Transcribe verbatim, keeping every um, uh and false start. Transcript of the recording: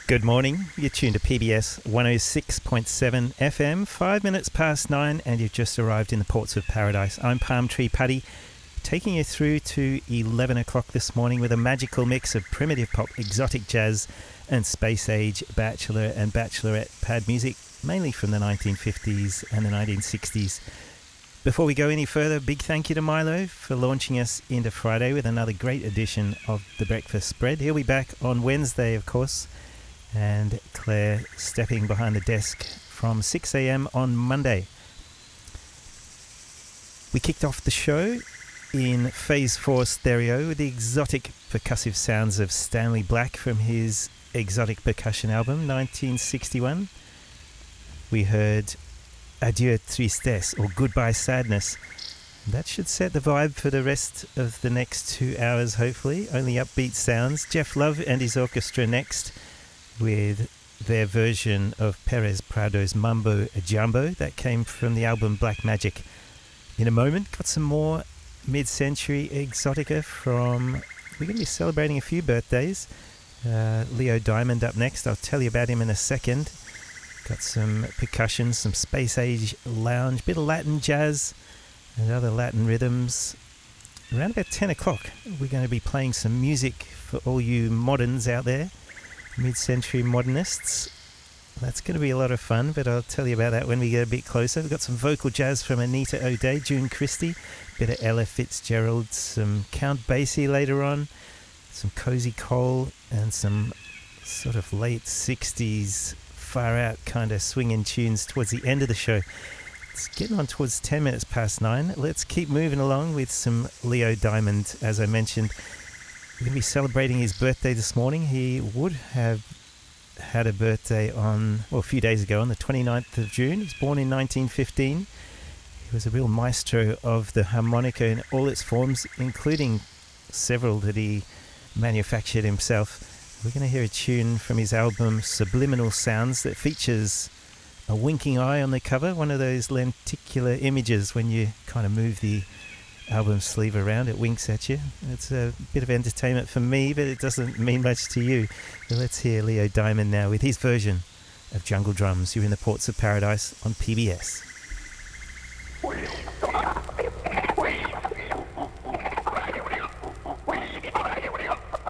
Good morning. You're tuned to P B S one oh six point seven F M, five minutes past nine, and you've just arrived in the ports of paradise. I'm Palm Tree Paddy, taking you through to eleven o'clock this morning with a magical mix of primitive pop, exotic jazz, and space age bachelor and bachelorette pad music, mainly from the nineteen fifties and the nineteen sixties. Before we go any further, big thank you to Milo for launching us into Friday with another great edition of The Breakfast Spread. He'll be back on Wednesday, of course, and Claire stepping behind the desk from six a.m. on Monday. We kicked off the show in Phase four stereo with the exotic percussive sounds of Stanley Black from his Exotic Percussion album nineteen sixty-one. We heard Adieu Tristesse, or Goodbye Sadness. That should set the vibe for the rest of the next two hours, hopefully. Only upbeat sounds. Jeff Love and his orchestra next, with their version of Perez Prado's Mambo Jumbo. That came from the album Black Magic. In a moment, got some more mid-century exotica from... We're going to be celebrating a few birthdays. Uh, Leo Diamond up next. I'll tell you about him in a second. Got some percussion, some space age lounge, bit of Latin jazz and other Latin rhythms. Around about ten o'clock, we're going to be playing some music for all you moderns out there. Mid-century modernists. That's going to be a lot of fun, but I'll tell you about that when we get a bit closer. We've got some vocal jazz from Anita O'Day, June Christie, a bit of Ella Fitzgerald, some Count Basie later on, some Cozy Cole, and some sort of late sixties far out kind of swinging tunes towards the end of the show. It's getting on towards ten minutes past nine. Let's keep moving along with some Leo Diamond, as I mentioned. We're going to be celebrating his birthday this morning. He would have had a birthday on, well, a few days ago, on the twenty-ninth of June. He was born in nineteen fifteen. He was a real maestro of the harmonica in all its forms, including several that he manufactured himself. We're going to hear a tune from his album Subliminal Sounds that features a winking eye on the cover, one of those lenticular images when you kind of move the album sleeve around, it winks at you. It's a bit of entertainment for me, but it doesn't mean much to you. So let's hear Leo Diamond now with his version of Jungle Drums. You're in the ports of paradise on P B S. Oh, yeah.